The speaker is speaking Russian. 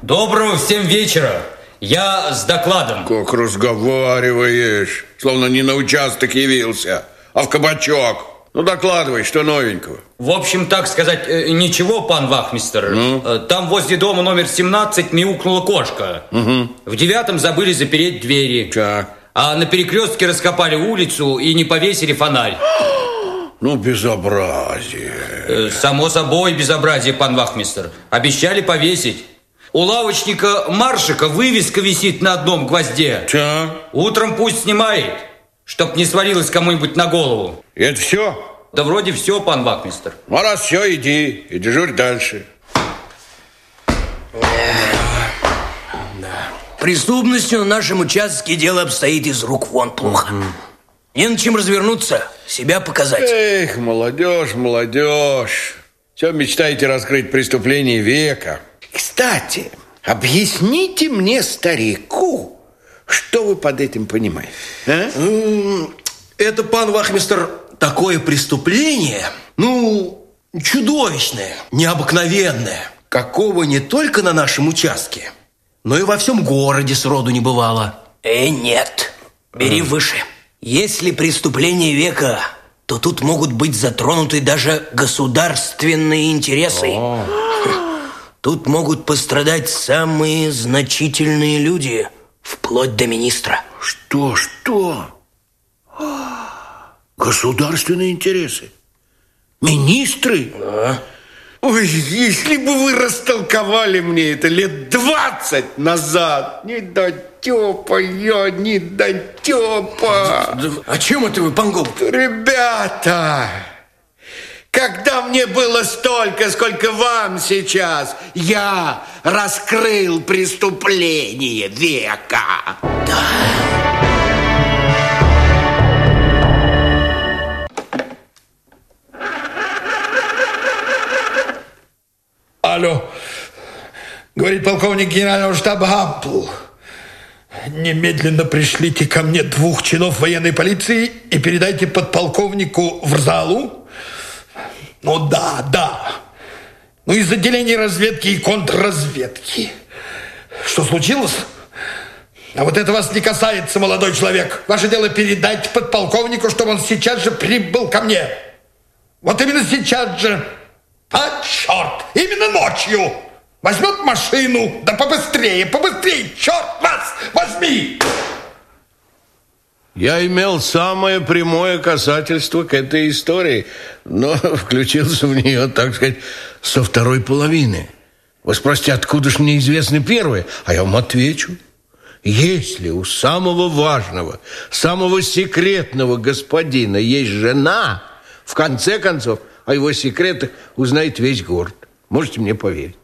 Доброго всем вечера. Я с докладом. Как разговариваешь, словно не на участок явился, а в кабачок. Ну, докладывай, что новенького. В общем, так сказать, ничего, пан вахмистр. Там возле дома номер 17 мяукнула кошка. В 9-м забыли запереть двери. Так. А на перекрестке раскопали улицу и не повесили фонарь. Ну, безобразие. Само собой, безобразие, пан вахмистр. Обещали повесить. У лавочника Маршика вывеска висит на одном гвозде. Так. Утром пусть снимает, чтоб не свалилось кому-нибудь на голову. И это все? Да вроде все, пан вахмистр. Ну, раз все, иди и дежурь дальше. Преступностью на нашем участке дело обстоит из рук вон плохо. Не на чем развернуться, себя показать. Эх, молодежь, молодежь. Все мечтаете раскрыть преступление века. Кстати, объясните мне, старику, что вы под этим понимаете? А? Это, пан вахмистр, такое преступление, чудовищное, необыкновенное, какого не только на нашем участке, но и во всем городе сроду не бывало. Нет, бери выше. Если преступление века, то тут могут быть затронуты даже государственные интересы. Тут могут пострадать самые значительные люди, вплоть до министра. Что? Государственные интересы? Министры? Да. Ой, если бы вы растолковали мне это лет 20 назад. Недотёпа я, недотёпа. О чем это вы, пан Голубь? Ребята, когда мне было столько, сколько вам сейчас, я раскрыл преступление века. Да. Алло, говорит полковник генерального штаба Гампл. Немедленно пришлите ко мне 2 чинов военной полиции и передайте подполковнику Врзалу. Да. Из отделения разведки и контрразведки. Что случилось? А вот это вас не касается, молодой человек. Ваше дело передать подполковнику, чтобы он сейчас же прибыл ко мне. Вот именно сейчас же. А, черт! Именно ночью! Возьмет машину, да побыстрее, черт вас возьми! Я имел самое прямое касательство к этой истории, но включился в нее, так сказать, со второй половины. Вы спросите, откуда ж мне известны первые? А я вам отвечу. Если у самого важного, самого секретного господина есть жена, в конце концов, о его секретах узнает весь город. Можете мне поверить.